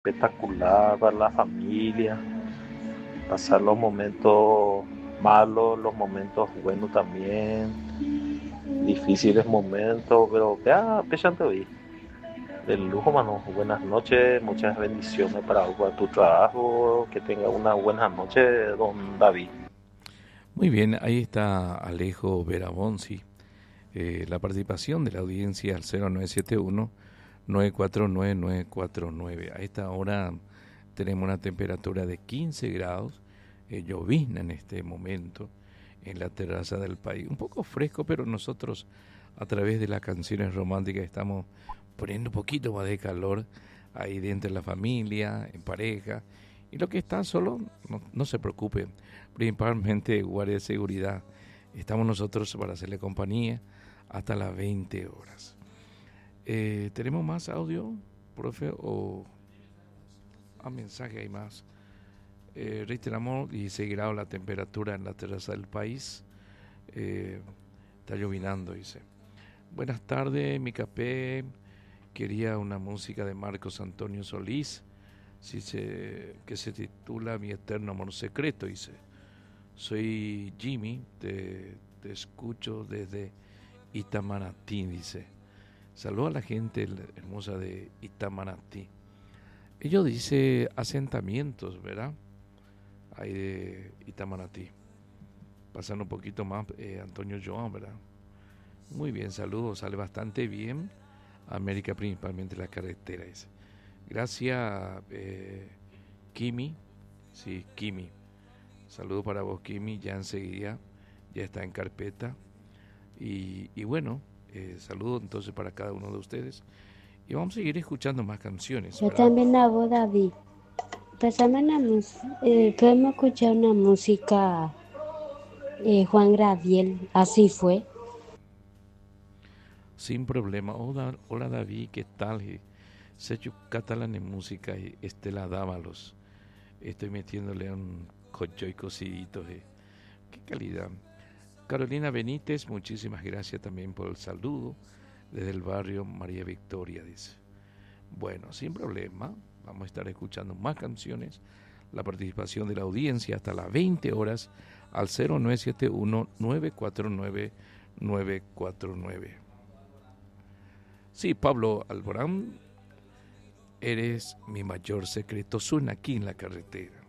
espectacular para la familia, pasar los momentos malos, los momentos buenos también, difíciles momentos, pero vea, pechante hoy. De lujo, mano. Buenas noches, muchas bendiciones para tu trabajo, que tenga una buena noche, don David. Muy bien, ahí está Alejo Verabonzi. La participación de la audiencia al 0971-949-949. A esta hora tenemos una temperatura de 15 grados, llovizna en este momento en la terraza del país. Un poco fresco, pero nosotros a través de las canciones románticas estamos poniendo un poquito más de calor ahí dentro de la familia, en pareja. Y lo que está solo, no se preocupe, principalmente guardia de seguridad. Estamos nosotros para hacerle compañía hasta las 20 horas. ¿Tenemos más audio, profe? ¿O mensaje hay más? Reiteramos, 16 grados la temperatura en la terraza del país. Está llovinando, dice. Buenas tardes, mi capé. Quería una música de Marcos Antonio Solís, que se titula Mi Eterno Amor Secreto, dice. Soy Jimmy, te escucho desde Itamaraty, dice. Saludo a la gente hermosa de Itamaraty. Ellos dice asentamientos, ¿verdad? Ahí de Itamaraty. Pasando un poquito más, Antonio Joan, ¿verdad? Muy bien, saludos, sale bastante bien. América, principalmente la carretera, dice. Gracias, Kimi. Sí, Kimi. Saludos para vos, Kimi. Ya enseguida, ya está en carpeta. Y bueno, saludos entonces para cada uno de ustedes. Y vamos a seguir escuchando más canciones, Yo ¿verdad? también la voz, David. Pásame una música. Podemos escuchar una música, Juan Gabriel. Así fue. Sin problema. Hola, hola David, ¿qué tal? Sergio catalán en música y Estela Dávalos. Estoy metiéndole un cocho y cosiditos. Qué calidad. Carolina Benítez, muchísimas gracias también por el saludo desde el barrio María Victoria, dice. Bueno, sin problema, vamos a estar escuchando más canciones, la participación de la audiencia hasta las 20 horas al 0971-949-949. Sí, Pablo Alborán, eres mi mayor secreto, suena aquí en la carretera.